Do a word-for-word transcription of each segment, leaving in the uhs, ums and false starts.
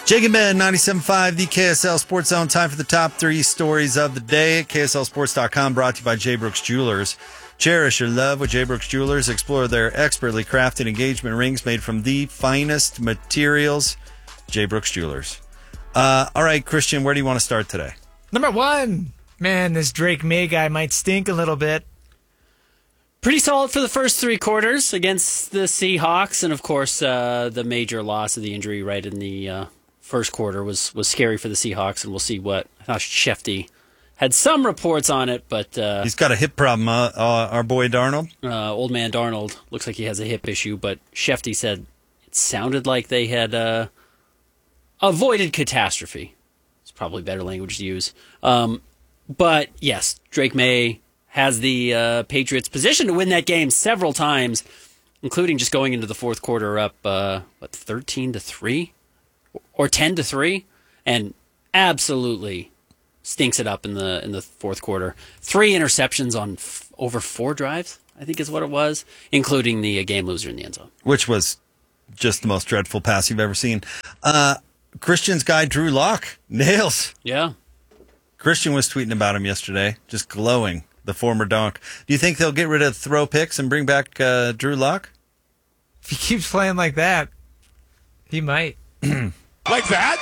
Jake and Ben, ninety-seven point five, the K S L Sports Zone. Time for the top three stories of the day at K S L sports dot com, brought to you by J. Brooks Jewelers. Cherish your love with J. Brooks Jewelers. Explore their expertly crafted engagement rings made from the finest materials. J. Brooks Jewelers. Uh, all right, Christian, where do you want to start today? Number one. Man, this Drake May guy might stink a little bit. Pretty solid for the first three quarters against the Seahawks. And, of course, uh, the major loss of the injury right in the uh, first quarter was, was scary for the Seahawks. And we'll see what uh, Shefty had some reports on it. But uh, he's got a hip problem, uh, uh, our boy Darnold. Uh, old man Darnold looks like he has a hip issue. But Shefty said it sounded like they had uh, avoided catastrophe. It's probably better language to use. Um, but, yes, Drake May has the uh, Patriots positioned to win that game several times, including just going into the fourth quarter up, uh, what, thirteen to three or ten to three, and absolutely stinks it up in the in the fourth quarter. Three interceptions on f- over four drives, I think is what it was, including the uh, game loser in the end zone, which was just the most dreadful pass you've ever seen. Uh, Christian's guy Drew Lock nails. Yeah, Christian was tweeting about him yesterday, just glowing. The former Donk. Do you think they'll get rid of throw picks and bring back uh, Drew Lock? If he keeps playing like that, he might. Like that?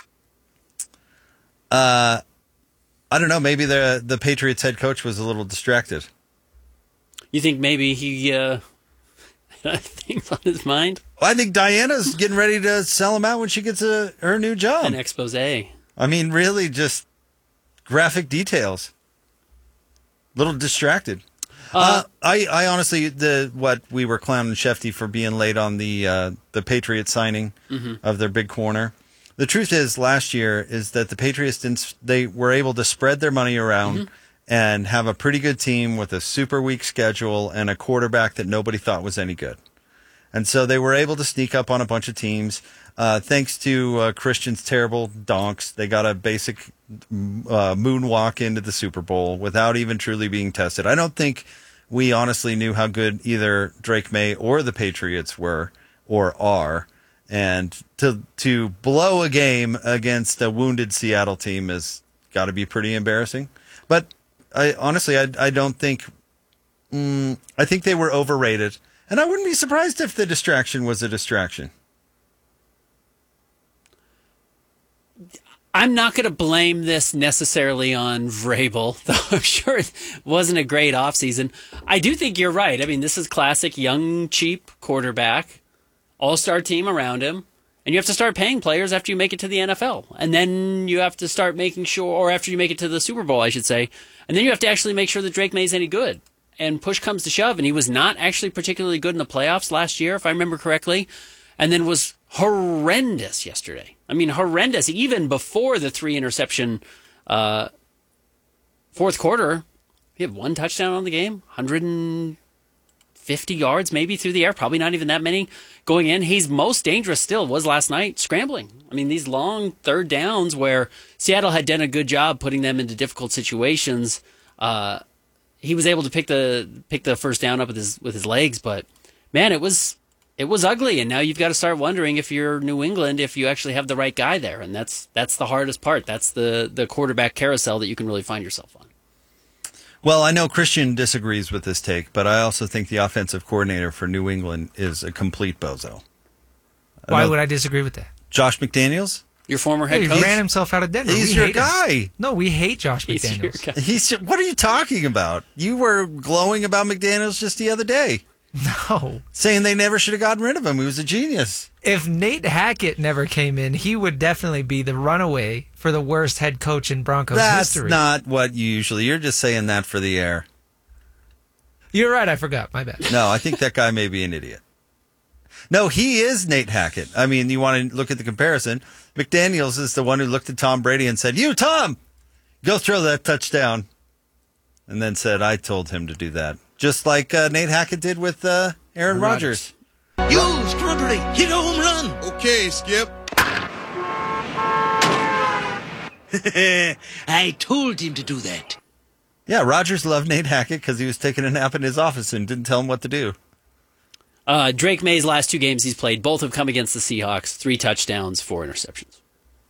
Uh, I don't know. Maybe the the Patriots head coach was a little distracted. You think maybe he uh, had things on his mind? Well, I think Diana's getting ready to sell him out when she gets a, her new job. An expose. I mean, really, just graphic details. Little distracted. Uh, uh, I, I honestly, the what we were clowning Shefty for being late on the uh, the Patriots signing mm-hmm. of their big corner. The truth is, last year is that the Patriots didn't, they were able to spread their money around mm-hmm. and have a pretty good team with a super weak schedule and a quarterback that nobody thought was any good. And so they were able to sneak up on a bunch of teams. Uh, thanks to uh, Christian's terrible donks, they got a basic uh, moonwalk into the Super Bowl without even truly being tested. I don't think we honestly knew how good either Drake May or the Patriots were or are. And to to blow a game against a wounded Seattle team has got to be pretty embarrassing. But I honestly, I, I don't think mm, – I think they were overrated. And I wouldn't be surprised if the distraction was a distraction. I'm not going to blame this necessarily on Vrabel, though I'm sure it wasn't a great offseason. I do think you're right. I mean, this is classic young, cheap quarterback, all-star team around him, and you have to start paying players after you make it to the N F L. And then you have to start making sure, or after you make it to the Super Bowl, I should say, and then you have to actually make sure that Drake May's any good. And push comes to shove, and he was not actually particularly good in the playoffs last year, if I remember correctly, and then was horrendous yesterday. I mean, horrendous. Even before the three interception uh, fourth quarter, he had one touchdown on the game, one hundred fifty yards maybe through the air, probably not even that many going in. He's most dangerous still, was last night, scrambling. I mean, these long third downs where Seattle had done a good job putting them into difficult situations. Uh, he was able to pick the pick the first down up with his with his legs, but man, it was it was ugly. And now you've got to start wondering if you're New England, if you actually have the right guy there, and that's that's the hardest part. That's the the quarterback carousel that you can really find yourself on. Well, I know Christian disagrees with this take, but I also think the offensive coordinator for New England is a complete bozo. Why would I disagree with that? Josh McDaniels? Your former head Hey, coach? he ran himself out of Denver. He's We your hate him. guy. No, we hate Josh He's your McDaniels. guy. He's. What are you talking about? You were glowing about McDaniels just the other day, No. saying they never should have gotten rid of him. He was a genius. If Nate Hackett never came in, he would definitely be the runaway for the worst head coach in Broncos That's history. not what you usually. You're just saying that for the air. You're right. I forgot. My bad. No, I think that guy may be an idiot. No, he is Nate Hackett. I mean, you want to look at the comparison. McDaniels is the one who looked at Tom Brady and said, "You, Tom, go throw that touchdown." And then said, "I told him to do that." Just like uh, Nate Hackett did with uh, Aaron Rodgers. You, Strawberry, hit a home run. Okay, Skip. I told him to do that. Yeah, Rodgers loved Nate Hackett because he was taking a nap in his office and didn't tell him what to do. Uh, Drake May's last two games he's played, both have come against the Seahawks. Three touchdowns, four interceptions.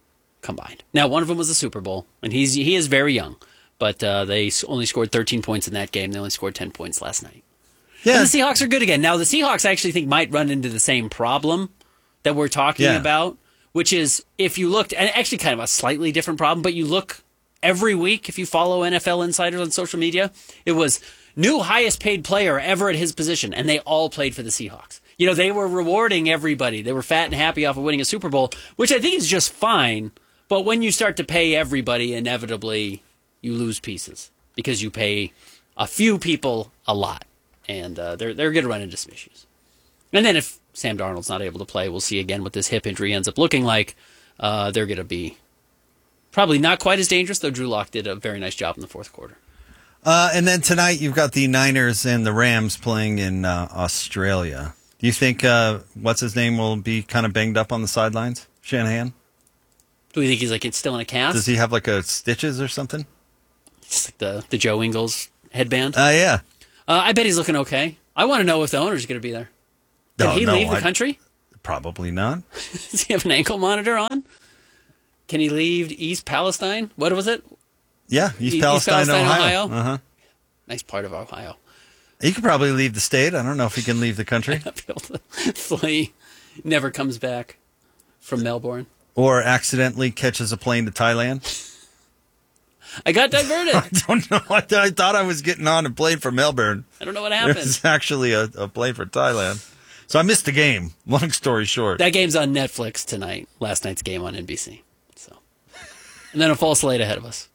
combined. Now, one of them was the Super Bowl, and he's he is very young, but uh, they only scored thirteen points in that game. They only scored ten points last night. Yeah. And the Seahawks are good again. Now, the Seahawks I actually think might run into the same problem that we're talking Yeah. about, which is if you looked, and actually kind of a slightly different problem, but you look every week, if you follow N F L insiders on social media, it was new highest paid player ever at his position, and they all played for the Seahawks. You know, they were rewarding everybody. They were fat and happy off of winning a Super Bowl, which I think is just fine. But when you start to pay everybody, inevitably you lose pieces because you pay a few people a lot. And uh, they're they're going to run into some issues. And then if Sam Darnold's not able to play, we'll see again what this hip injury ends up looking like. Uh, they're going to be probably not quite as dangerous, though Drew Lock did a very nice job in the fourth quarter. Uh, and then tonight you've got the Niners and the Rams playing in uh, Australia. Do you think uh, what's his name will be kind of banged up on the sidelines? Shanahan? Do we think he's like it's still in a cast? Does he have like a stitches or something? Just like the, the Joe Ingles headband? Uh, yeah. Uh, I bet he's looking okay. I want to know if the owner's going to be there. Did No, he no, leave the I- country? Probably not. Does he have an ankle monitor on? Can he leave East Palestine? What was it? Yeah, East, East Palestine, Palestine, Ohio. Ohio? Uh-huh. Nice part of Ohio. He could probably leave the state. I don't know if he can leave the country. Be able to flee. Never comes back from Melbourne. Or accidentally catches a plane to Thailand. I got diverted. I don't know. I, th- I thought I was getting on a plane for Melbourne. I don't know what happened. It's actually a, a plane for Thailand. So I missed the game. Long story short. That game's on Netflix tonight. Last night's game on N B C. So, and then a full slate ahead of us.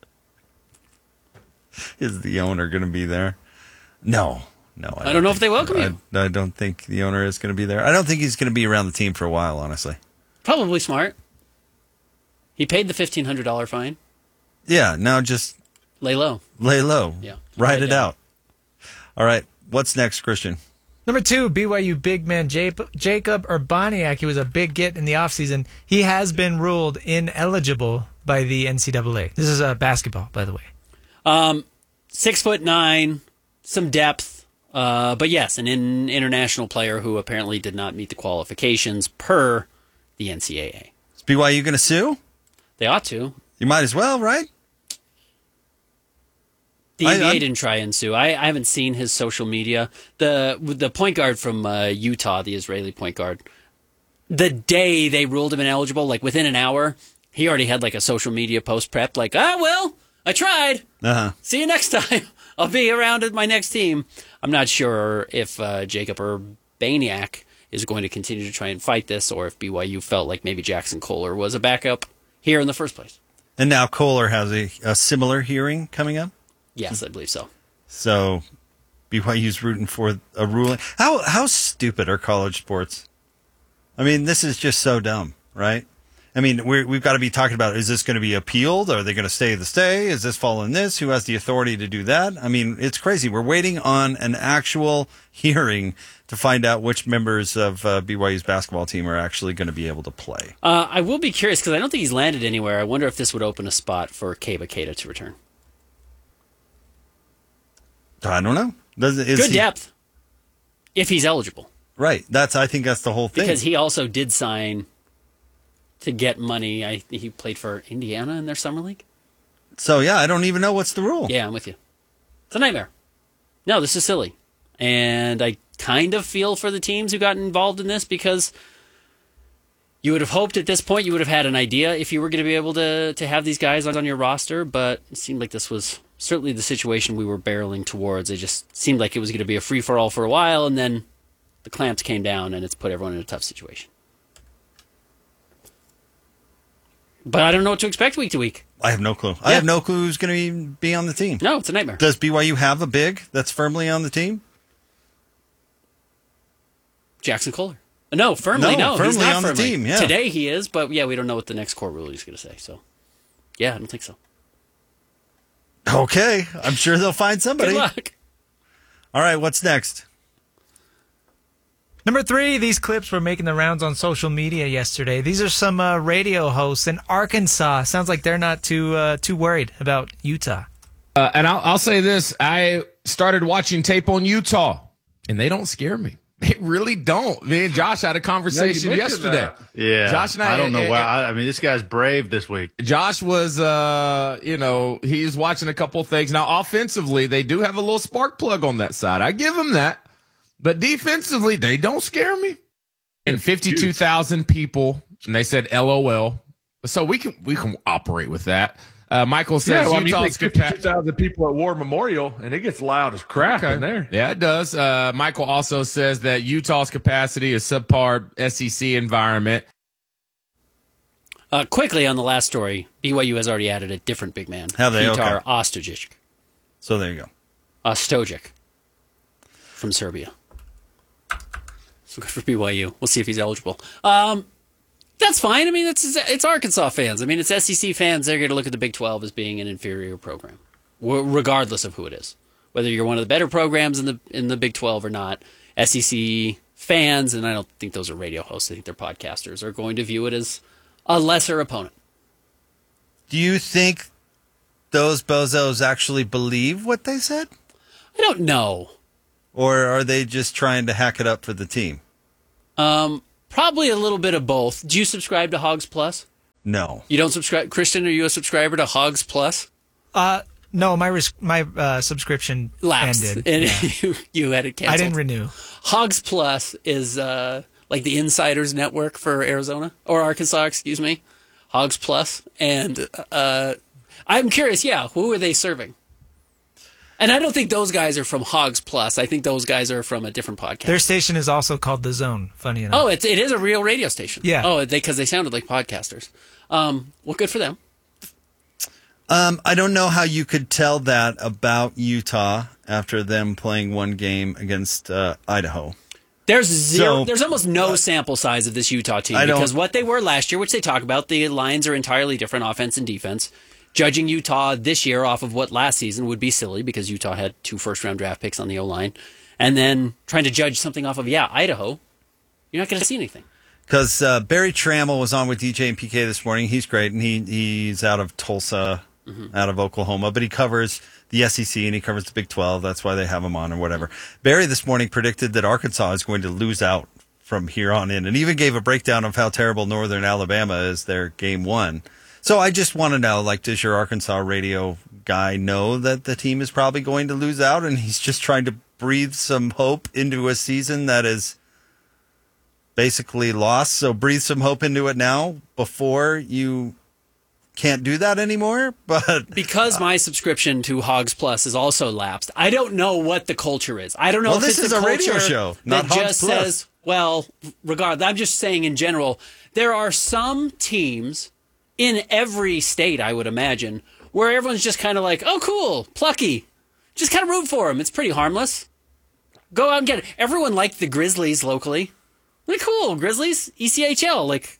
Is the owner going to be there? No. No. I don't know if they welcome you. I, I don't think the owner is going to be there. I don't think he's going to be around the team for a while, honestly. Probably smart. He paid the fifteen hundred dollars fine. Yeah, now just Lay low. lay low. Yeah. Ride Right it down. out. All right. What's next, Christian? Number two, B Y U big man Jacob, Jacob Urbaniak. He was a big get in the offseason. He has been ruled ineligible by the N C double A. This is uh, basketball, by the way. Um, six foot nine, some depth, uh, but yes, an in, international player who apparently did not meet the qualifications per the N C double A. Is B Y U going to sue? They ought to. You might as well, right? The I- N B A I'm- didn't try and sue. I, I haven't seen his social media. The the point guard from uh, Utah, the Israeli point guard, the day they ruled him ineligible, like within an hour, he already had like a social media post prep, like, ah, well, I tried. Uh-huh. See you next time. I'll be around at my next team. I'm not sure if uh, Jacob Urbaniak is going to continue to try and fight this, or if B Y U felt like maybe Jackson Kohler was a backup here in the first place. And now Kohler has a, a similar hearing coming up. Yes, I believe so. So B Y U's rooting for a ruling. How how stupid are college sports? I mean, this is just so dumb, right? I mean, we're, we've got to be talking about, is this going to be appealed? Are they going to stay the stay? Is this fall in this? Who has the authority to do that? I mean, it's crazy. We're waiting on an actual hearing to find out which members of uh, B Y U's basketball team are actually going to be able to play. Uh, I will be curious because I don't think he's landed anywhere. I wonder if this would open a spot for Keba Keita to return. I don't know. Does, is Good he- depth, if he's eligible. Right. That's, I think that's the whole thing. Because he also did sign to get money. I He played for Indiana in their summer league. So, yeah, I don't even know what's the rule. Yeah, I'm with you. It's a nightmare. No, this is silly. And I kind of feel for the teams who got involved in this because you would have hoped at this point you would have had an idea if you were going to be able to, to have these guys on your roster, but it seemed like this was certainly the situation we were barreling towards. It just seemed like it was going to be a free-for-all for a while, and then the clamps came down, and it's put everyone in a tough situation. But I don't know what to expect week to week. I have no clue. I Yeah. have no clue who's going to be on the team. No, it's a nightmare. Does B Y U have a big that's firmly on the team? Jackson Kohler. No, firmly No, no. firmly he's not on the firmly. team, yeah. Today he is, but yeah, we don't know what the next court ruling is going to say. So, yeah, I don't think so. Okay. I'm sure they'll find somebody. Good luck. All right. What's next? Number three, these clips were making the rounds on social media yesterday. These are some uh, radio hosts in Arkansas. Sounds like they're not too uh, too worried about Utah. Uh, and I'll, I'll say this. I started watching tape on Utah, and they don't scare me. They really don't. Me and Josh had a conversation Yeah, you yesterday. mentioned Yeah, Josh and I- I don't know eh, why. eh, I, I mean, this guy's brave this week. Josh was, uh, you know, he's watching a couple things. Now, offensively, they do have a little spark plug on that side. I give them that. But defensively, they don't scare me. And fifty-two thousand people, and they said L O L. So we can we can operate with that. Uh, Michael says Yeah, well, I mean, you Utah's think capa- fifty-two thousand people at War Memorial, and it gets loud as crap Okay. in there. Yeah, it does. Uh, Michael also says that Utah's capacity is subpar S E C environment. Uh, quickly on the last story, B Y U has already added a different big man. Have they? Petar Okay. Ostojic. So there you go. Ostojic from Serbia. So good for B Y U. We'll see if he's eligible. Um, that's fine. I mean, it's it's Arkansas fans. I mean, it's S E C fans. They're going to look at the Big twelve as being an inferior program, w- regardless of who it is. Whether you're one of the better programs in the in the Big twelve or not, S E C fans, and I don't think those are radio hosts. I think they're podcasters, are going to view it as a lesser opponent. Do you think those bozos actually believe what they said? I don't know. Or are they just trying to hack it up for the team? Um, probably a little bit of both. Do you subscribe to Hogs Plus? No. You don't subscribe, Christian? Are you a subscriber to Hogs Plus? Uh, no, my res- my uh, subscription Lapsed, ended. and Yeah. you, you had it canceled. I didn't renew. Hogs Plus is uh, like the Insiders Network for Arizona or Arkansas, excuse me. Hogs Plus, and uh, I'm curious. Yeah, who are they serving? And I don't think those guys are from Hogs Plus. I think those guys are from a different podcast. Their station is also called The Zone. Funny enough. Oh, it, it is a real radio station. Yeah. Oh, because they, they sounded like podcasters. Um, well, good for them. Um, I don't know how you could tell that about Utah after them playing one game against uh, Idaho. There's zero. So- there's almost no sample size of this Utah team I don't- because what they were last year, which they talk about, the lines are entirely different, offense and defense. Judging Utah this year off of what last season would be silly because Utah had two first round draft picks on the O line, and then trying to judge something off of yeah Idaho, you're not going to see anything. Because uh, Barry Trammell was on with D J and P K this morning. He's great, and he he's out of Tulsa, mm-hmm. out of Oklahoma, but he covers the S E C and he covers the Big twelve. That's why they have him on or whatever. Barry this morning predicted that Arkansas is going to lose out from here on in, and even gave a breakdown of how terrible Northern Alabama is their game one. So I just want to know, like, does your Arkansas radio guy know that the team is probably going to lose out, and he's just trying to breathe some hope into a season that is basically lost? So breathe some hope into it now before you can't do that anymore. But because my subscription to Hogs Plus is also lapsed, I don't know what the culture is. I don't know Well, if this it's is a, a radio culture show, that not Hogs just Plus. says, well, regardless, I'm just saying in general, there are some teams in every state, I would imagine, where everyone's just kind of like, oh, cool, plucky. Just kind of root for them. It's pretty harmless. Go out and get it. Everyone liked the Grizzlies locally. Like, cool, Grizzlies, E C H L. Like,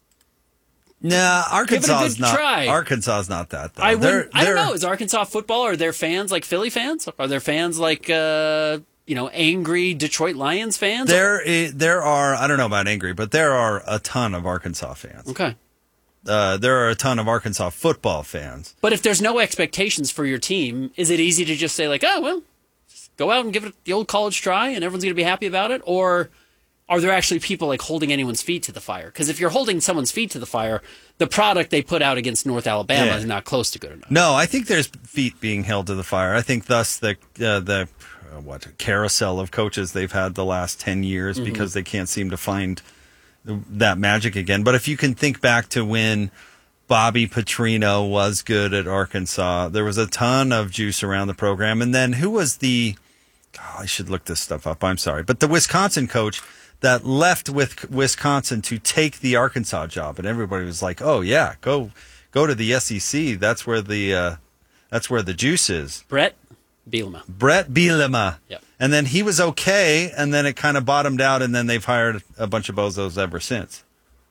nah, Arkansas good is not. try. Arkansas is not that. Though. I They're- wouldn't, I don't they're- know. Is Arkansas football? Are there fans like Philly fans? Are there fans like uh, you know angry Detroit Lions fans? There, i- there are. I don't know about angry, but there are a ton of Arkansas fans. Okay. Uh, there are a ton of Arkansas football fans. But if there's no expectations for your team, is it easy to just say like, oh well, just go out and give it the old college try, and everyone's going to be happy about it? Or are there actually people like holding anyone's feet to the fire? Because if you're holding someone's feet to the fire, the product they put out against North Alabama Yeah. is not close to good enough. No, I think there's feet being held to the fire. I think thus the uh, the uh, what carousel of coaches they've had the last ten years Mm-hmm. because they can't seem to find that magic again. But if you can think back to when Bobby Petrino was good at Arkansas, there was a ton of juice around the program. And then who was the, oh, I should look this stuff up. I'm sorry. But the Wisconsin coach that left with Wisconsin to take the Arkansas job. And everybody was like, oh yeah, go, go to the S E C. That's where the, uh, that's where the juice is. Brett Bielema. Brett Bielema. Yep. And then he was okay, and then it kind of bottomed out, and then they've hired a bunch of bozos ever since.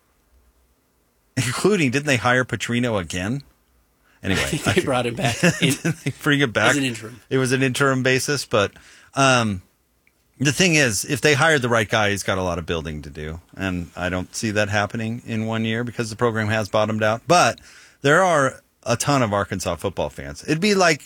Including, didn't they hire Petrino again? Anyway. I They brought him back. In, they bring it back. As an interim. It was an interim basis, but um, the thing is, if they hired the right guy, he's got a lot of building to do. And I don't see that happening in one year because the program has bottomed out. But there are a ton of Arkansas football fans. It'd be like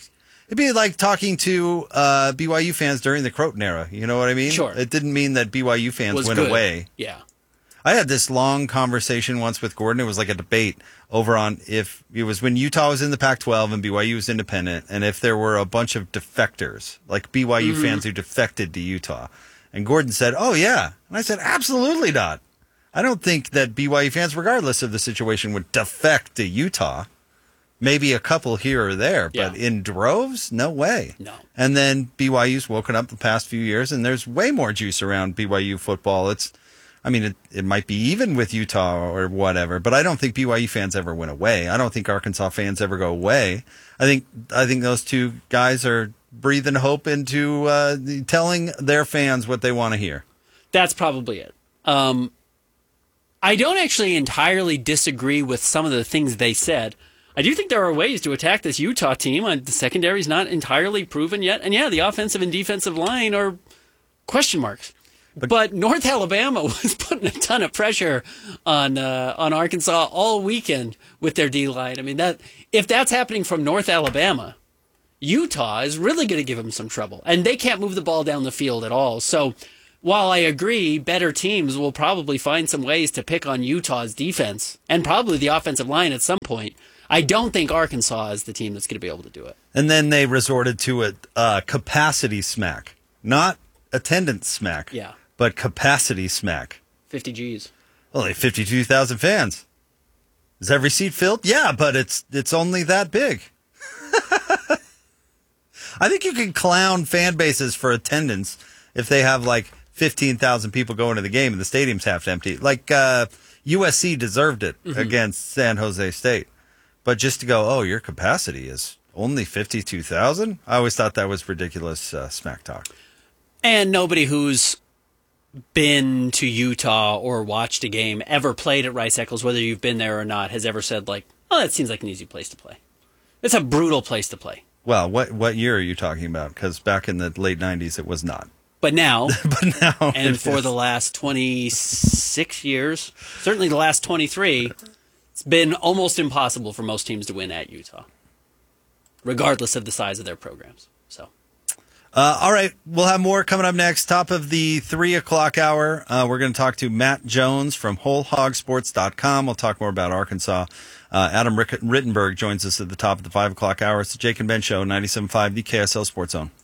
It'd be like talking to uh, B Y U fans during the Croton era. You know what I mean? Sure. It didn't mean that B Y U fans Was went good. away. Yeah. I had this long conversation once with Gordon. It was like a debate over on if it was when Utah was in the Pac twelve and B Y U was independent, and if there were a bunch of defectors, like B Y U Mm-hmm. fans who defected to Utah. And Gordon said, oh, yeah. And I said, absolutely not. I don't think that B Y U fans, regardless of the situation, would defect to Utah. Maybe a couple here or there, but Yeah. in droves, no way. No. And then B Y U's woken up the past few years, and there's way more juice around B Y U football. It's, I mean, it, it might be even with Utah or whatever, but I don't think B Y U fans ever went away. I don't think Arkansas fans ever go away. I think I think those two guys are breathing hope into uh, telling their fans what they want to hear. That's probably it. Um, I don't actually entirely disagree with some of the things they said. I do think there are ways to attack this Utah team. Uh, The secondary is not entirely proven yet. And yeah, the offensive and defensive line are question marks. But, but North Alabama was putting a ton of pressure on uh, on Arkansas all weekend with their D-line. I mean, that if that's happening from North Alabama, Utah is really going to give them some trouble. And they can't move the ball down the field at all. So while I agree better teams will probably find some ways to pick on Utah's defense and probably the offensive line at some point, I don't think Arkansas is the team that's going to be able to do it. And then they resorted to a uh, capacity smack, not attendance smack, Yeah. but capacity smack. fifty G's. Only fifty-two thousand fans. Is every seat filled? Yeah, but it's it's only that big. I think you can clown fan bases for attendance if they have like fifteen thousand people going to the game and the stadium's half empty. Like uh, U S C deserved it Mm-hmm. against San Jose State. But just to go, oh, your capacity is only fifty-two thousand? I always thought that was ridiculous uh, smack talk. And nobody who's been to Utah or watched a game, ever played at Rice Eccles, whether you've been there or not, has ever said like, oh, that seems like an easy place to play. It's a brutal place to play. Well, what what year are you talking about? Because back in the late nineties, it was not. But now, But now, and it for is. the last twenty-six years, certainly the last twenty-three, it's been almost impossible for most teams to win at Utah, regardless of the size of their programs. So, Uh, all right, we'll have more coming up next. Top of the three o'clock hour, uh, we're going to talk to Matt Jones from whole hog sports dot com. We'll talk more about Arkansas. Uh, Adam Rick- Rittenberg joins us at the top of the five o'clock hour. It's the Jake and Ben Show, ninety-seven point five, the K S L Sports Zone.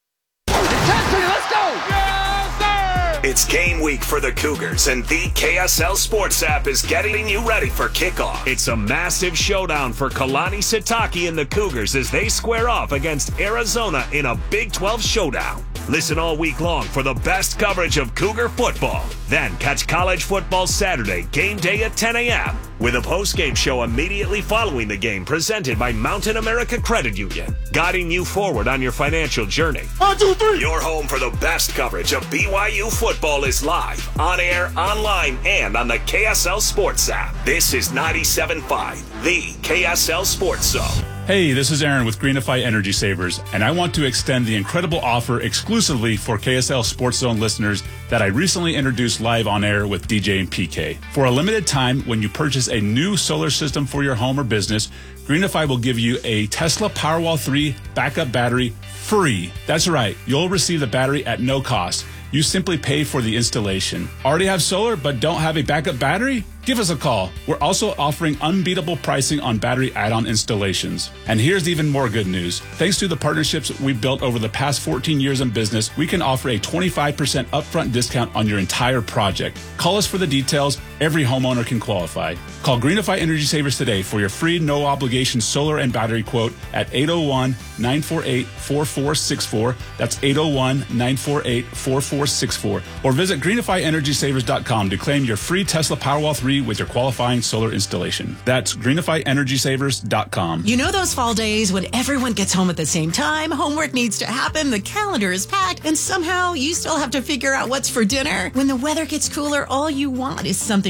It's game week for the Cougars, and the K S L Sports app is getting you ready for kickoff. It's a massive showdown for Kalani Sitake and the Cougars as they square off against Arizona in a Big twelve showdown. Listen all week long for the best coverage of Cougar football. Then catch college football Saturday, game day at ten a.m. with a post-game show immediately following the game presented by Mountain America Credit Union, guiding you forward on your financial journey. One, two, three. Your home for the best coverage of B Y U football is live, on air, online, and on the K S L Sports app. This is ninety-seven point five, the K S L Sports Zone. Hey, this is Aaron with Greenify Energy Savers, and I want to extend the incredible offer exclusively for K S L Sports Zone listeners that I recently introduced live on air with D J and P K. For a limited time, when you purchase a new solar system for your home or business, Greenify will give you a Tesla Powerwall three backup battery free. That's right, you'll receive the battery at no cost. You simply pay for the installation. Already have solar but don't have a backup battery? Give us a call. We're also offering unbeatable pricing on battery add-on installations. And here's even more good news. Thanks to the partnerships we've built over the past fourteen years in business, we can offer a twenty-five percent upfront discount on your entire project. Call us for the details. Every homeowner can qualify. Call Greenify Energy Savers today for your free no-obligation solar and battery quote at eight oh one, nine four eight, four four six four. That's eight oh one, nine four eight, four four six four. Or visit greenify energy savers dot com to claim your free Tesla Powerwall three with your qualifying solar installation. That's greenify energy savers dot com. You know those fall days when everyone gets home at the same time, homework needs to happen, the calendar is packed, and somehow you still have to figure out what's for dinner? When the weather gets cooler, all you want is something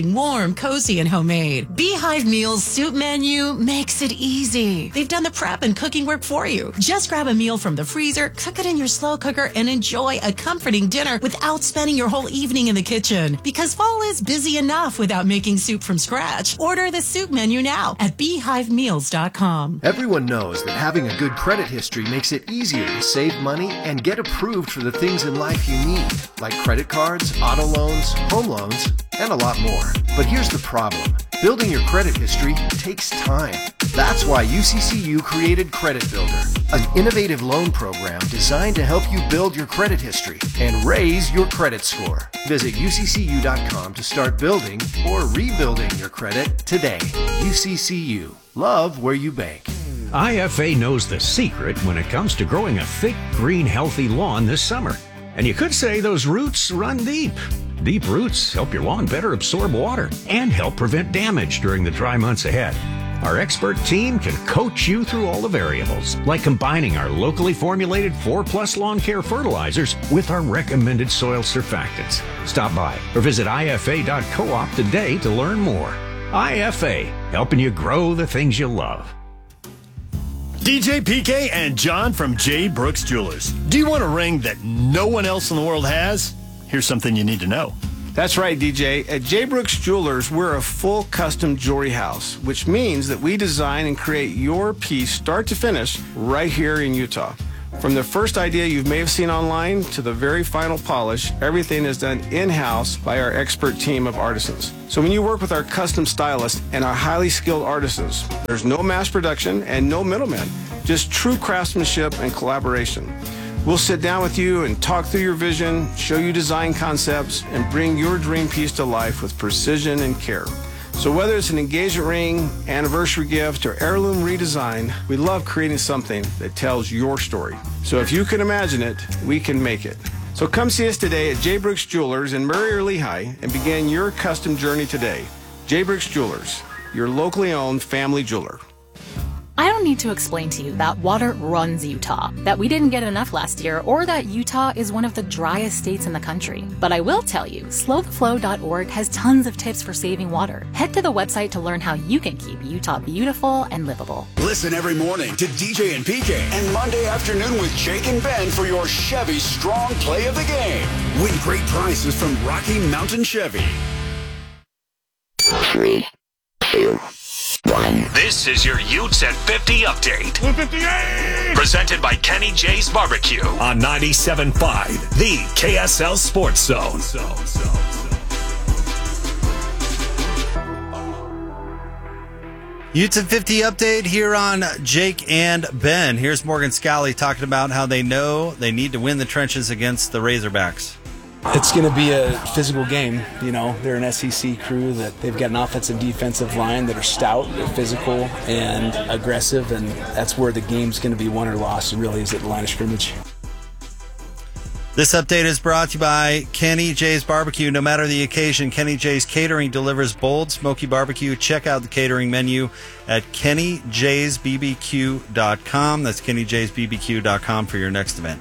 something warm, cozy, and homemade. Beehive Meals Soup Menu makes it easy. They've done the prep and cooking work for you. Just grab a meal from the freezer, cook it in your slow cooker, and enjoy a comforting dinner without spending your whole evening in the kitchen. Because fall is busy enough without making soup from scratch. Order the soup menu now at beehive meals dot com. Everyone knows that having a good credit history makes it easier to save money and get approved for the things in life you need, like credit cards, auto loans, home loans, and a lot more. But here's the problem. Building your credit history takes time. That's why U C C U created Credit Builder, an innovative loan program designed to help you build your credit history and raise your credit score. Visit U C C U dot com to start building or rebuilding your credit today. U C C U. Love where you bank. I F A knows the secret when it comes to growing a thick, green, healthy lawn this summer. And you could say those roots run deep. Deep roots help your lawn better absorb water and help prevent damage during the dry months ahead. Our expert team can coach you through all the variables, like combining our locally formulated four plus lawn care fertilizers with our recommended soil surfactants. Stop by or visit I F A dot coop today to learn more. I F A, helping you grow the things you love. D J P K and John from J. Brooks Jewelers. Do you want a ring that no one else in the world has? Here's something you need to know. That's right, D J. At J. Brooks Jewelers, we're a full custom jewelry house, which means that we design and create your piece start to finish right here in Utah. From the first idea you may have seen online to the very final polish, everything is done in-house by our expert team of artisans. So when you work with our custom stylists and our highly skilled artisans, there's no mass production and no middlemen, just true craftsmanship and collaboration. We'll sit down with you and talk through your vision, show you design concepts, and bring your dream piece to life with precision and care. So whether it's an engagement ring, anniversary gift, or heirloom redesign, we love creating something that tells your story. So if you can imagine it, we can make it. So come see us today at J. Brooks Jewelers in Murray or Lehigh and begin your custom journey today. J. Brooks Jewelers, your locally owned family jeweler. I don't need to explain to you that water runs Utah, that we didn't get enough last year, or that Utah is one of the driest states in the country. But I will tell you, slow the flow dot org has tons of tips for saving water. Head to the website to learn how you can keep Utah beautiful and livable. Listen every morning to D J and P K and Monday afternoon with Jake and Ben for your Chevy Strong Play of the Game. Win great prizes from Rocky Mountain Chevy. Three, two, one. This is your Utes at fifty update. fifty-eight! Presented by Kenny J's Barbecue on ninety-seven point five, the K S L Sports Zone. Utes at fifty update here on Jake and Ben. Here's Morgan Scally talking about how they know they need to win the trenches against the Razorbacks. It's going to be a physical game. You know, they're an S E C crew that they've got an offensive defensive line that are stout, they're physical and aggressive, and that's where the game's going to be won or lost, and really is at the line of scrimmage. This update is brought to you by Kenny J's Barbecue. No matter the occasion, Kenny J's Catering delivers bold, smoky barbecue. Check out the catering menu at kenny j's b b q dot com. That's kenny j's b b q dot com for your next event.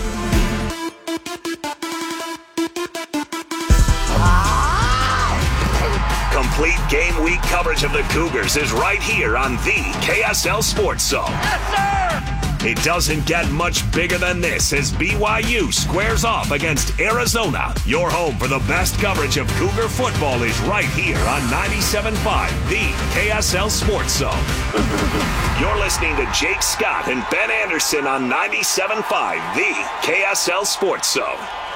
Complete game week coverage of the Cougars is right here on the K S L Sports Zone. Yes, sir! It doesn't get much bigger than this as B Y U squares off against Arizona. Your home for the best coverage of Cougar football is right here on ninety-seven point five, the K S L Sports Zone. You're listening to Jake Scott and Ben Anderson on ninety-seven point five, the K S L Sports Zone.